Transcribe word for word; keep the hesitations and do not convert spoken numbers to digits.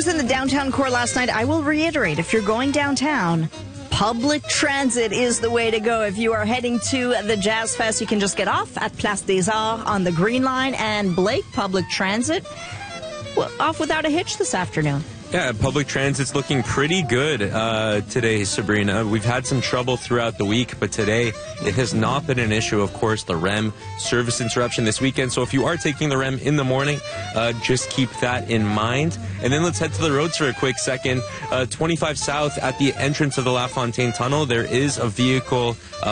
was in the downtown core last night. I will reiterate, if you're going downtown, public transit is the way to go. If you are heading to the Jazz Fest, you can just get off at Place des Arts on the Green Line. And Blake, public transit, well, off without a hitch this afternoon. Yeah, public transit's looking pretty good uh, today, Sabrina. We've had some trouble throughout the week, but today it has not been an issue. Of course, the R E M service interruption this weekend. So if you are taking the R E M in the morning, uh, just keep that in mind. And then let's head to the roads for a quick second. Uh, twenty-five South at the entrance of the La Fontaine Tunnel, there is a vehicle uh,